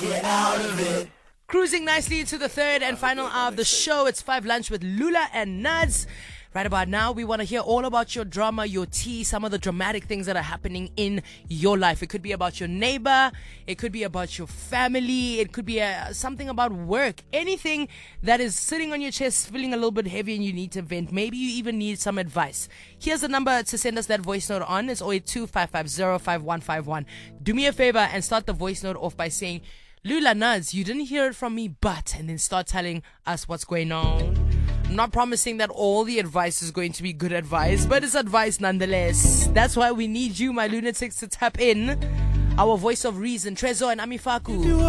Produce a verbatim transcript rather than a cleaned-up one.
get out of it. Cruising nicely into the third and final hour of the show. It's Five Lunch with Lula and Nads. Right about now, we want to hear all about your drama, your tea, some of the dramatic things that are happening in your life. It could be about your neighbor. It could be about your family. It could be uh, something about work. Anything that is sitting on your chest, feeling a little bit heavy and you need to vent. Maybe you even need some advice. Here's the number to send us that voice note on. It's zero eight two, five five zero, five one five one. Do me a favor and start the voice note off by saying, Lula Nads, you didn't hear it from me, but, and then start telling us what's going on. I'm not promising that all the advice is going to be good advice, but it's advice nonetheless. That's why we need you, my lunatics, to tap in. Our voice of reason, Trezor and Amifaku.